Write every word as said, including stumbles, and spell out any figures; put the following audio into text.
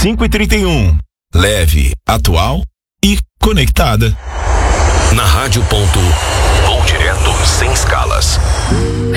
cinco e trinta e um. Leve, atual e conectada. Na Rádio Ponto, vou direto sem escalas.